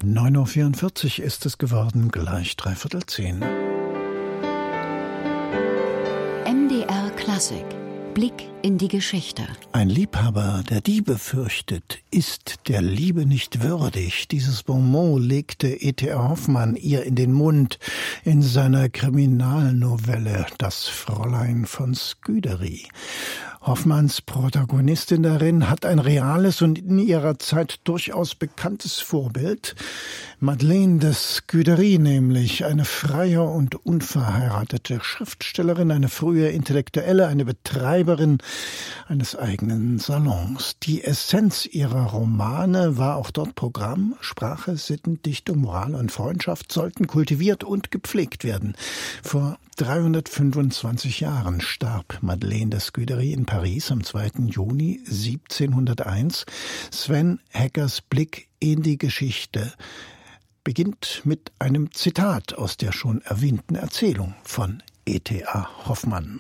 9:44 Uhr ist es geworden, gleich 9:45. MDR Klassik. Blick in die Geschichte. Ein Liebhaber, der Diebe fürchtet, ist der Liebe nicht würdig. Dieses Bonmot legte E.T.A. Hoffmann ihr in den Mund in seiner Kriminalnovelle Das Fräulein von Scudéry. Hoffmanns Protagonistin darin hat ein reales und in ihrer Zeit durchaus bekanntes Vorbild. Madeleine de Scudéry nämlich, eine freie und unverheiratete Schriftstellerin, eine frühe Intellektuelle, eine Betreiberin eines eigenen Salons. Die Essenz ihrer Romane war auch dort Programm. Sprache, Sitten, Dichtung, Moral und Freundschaft sollten kultiviert und gepflegt werden. Vor 325 Jahren starb Madeleine de Scudéry in Paris am 2. Juni 1701. Sven Heckers Blick in die Geschichte beginnt mit einem Zitat aus der schon erwähnten Erzählung von E.T.A. Hoffmann.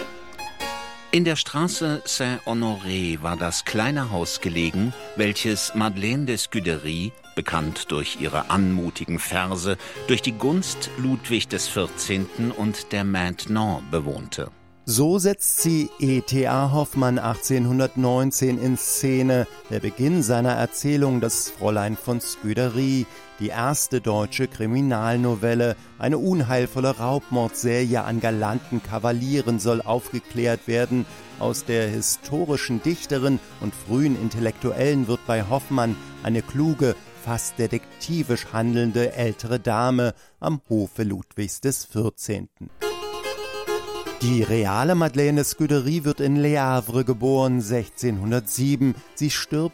In der Straße Saint-Honoré war das kleine Haus gelegen, welches Madeleine de Scudéry, bekannt durch ihre anmutigen Verse, durch die Gunst Ludwig XIV. Und der Maintenon bewohnte. So setzt sie E.T.A. Hoffmann 1819 in Szene, der Beginn seiner Erzählung Das Fräulein von Scudéry, die erste deutsche Kriminalnovelle. Eine unheilvolle Raubmordserie an galanten Kavalieren soll aufgeklärt werden. Aus der historischen Dichterin und frühen Intellektuellen wird bei Hoffmann eine kluge, fast detektivisch handelnde ältere Dame am Hofe Ludwigs XIV. Die reale Madeleine de Scudéry wird in Le Havre geboren, 1607. Sie stirbt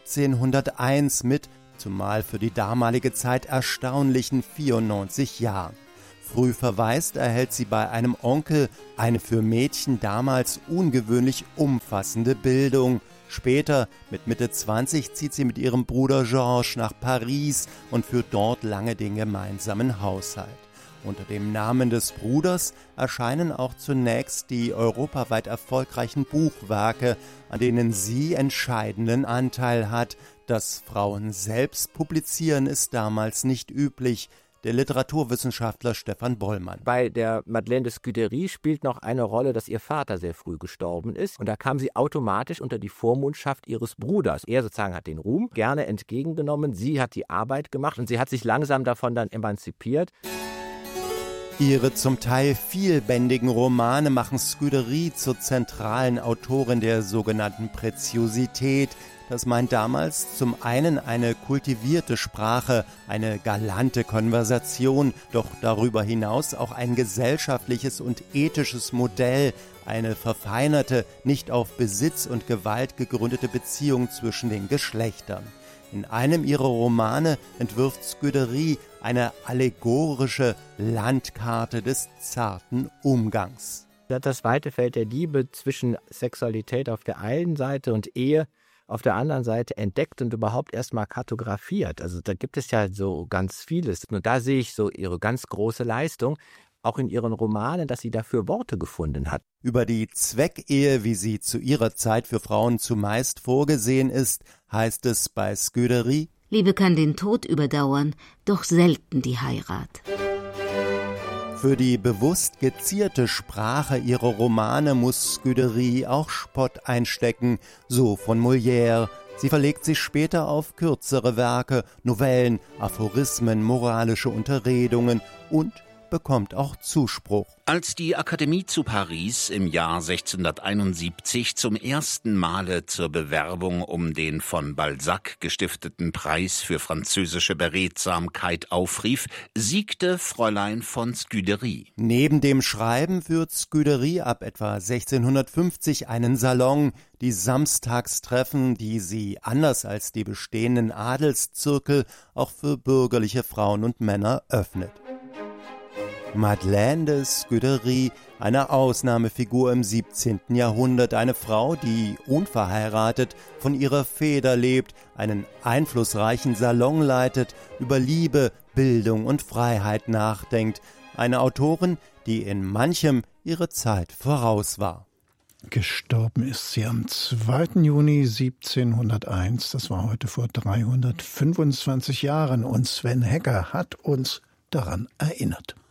1701 mit, zumal für die damalige Zeit erstaunlichen 94 Jahren. Früh verwaist erhält sie bei einem Onkel eine für Mädchen damals ungewöhnlich umfassende Bildung. Später, mit Mitte 20, zieht sie mit ihrem Bruder Georges nach Paris und führt dort lange den gemeinsamen Haushalt. Unter dem Namen des Bruders erscheinen auch zunächst die europaweit erfolgreichen Buchwerke, an denen sie entscheidenden Anteil hat. Dass Frauen selbst publizieren, ist damals nicht üblich. Der Literaturwissenschaftler Stefan Bollmann. Bei der Madeleine de Scudéry spielt noch eine Rolle, dass ihr Vater sehr früh gestorben ist. Und da kam sie automatisch unter die Vormundschaft ihres Bruders. Er sozusagen hat den Ruhm gerne entgegengenommen. Sie hat die Arbeit gemacht und sie hat sich langsam davon dann emanzipiert. Ihre zum Teil vielbändigen Romane machen Scudéry zur zentralen Autorin der sogenannten Preziosität. Das meint damals zum einen eine kultivierte Sprache, eine galante Konversation, doch darüber hinaus auch ein gesellschaftliches und ethisches Modell, eine verfeinerte, nicht auf Besitz und Gewalt gegründete Beziehung zwischen den Geschlechtern. In einem ihrer Romane entwirft Scudéry eine allegorische Landkarte des zarten Umgangs. Das weite Feld der Liebe zwischen Sexualität auf der einen Seite und Ehe auf der anderen Seite entdeckt und überhaupt erstmal kartografiert. Also da gibt es ja so ganz vieles. Und da sehe ich so ihre ganz große Leistung, auch in ihren Romanen, dass sie dafür Worte gefunden hat. Über die Zweckehe, wie sie zu ihrer Zeit für Frauen zumeist vorgesehen ist, heißt es bei Scudéry: Liebe kann den Tod überdauern, doch selten die Heirat. Für die bewusst gezierte Sprache ihrer Romane muss Scudéry auch Spott einstecken, so von Molière. Sie verlegt sich später auf kürzere Werke, Novellen, Aphorismen, moralische Unterredungen und bekommt auch Zuspruch. Als die Akademie zu Paris im Jahr 1671 zum ersten Male zur Bewerbung um den von Balzac gestifteten Preis für französische Beredsamkeit aufrief, siegte Fräulein von Scudéry. Neben dem Schreiben führt Scudéry ab etwa 1650 einen Salon, die Samstagstreffen, die sie, anders als die bestehenden Adelszirkel, auch für bürgerliche Frauen und Männer öffnet. Madeleine de Scudéry, eine Ausnahmefigur im 17. Jahrhundert, eine Frau, die unverheiratet von ihrer Feder lebt, einen einflussreichen Salon leitet, über Liebe, Bildung und Freiheit nachdenkt, eine Autorin, die in manchem ihre Zeit voraus war. Gestorben ist sie am 2. Juni 1701. Das war heute vor 325 Jahren. Und Sven Hecker hat uns daran erinnert.